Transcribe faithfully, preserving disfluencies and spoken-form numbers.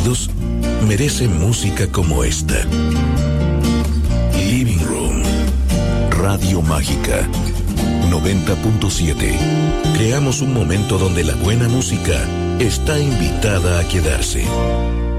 oídos merece música como esta. Living Room, Radio Mágica, noventa punto siete. Creamos un momento donde la buena música está invitada a quedarse.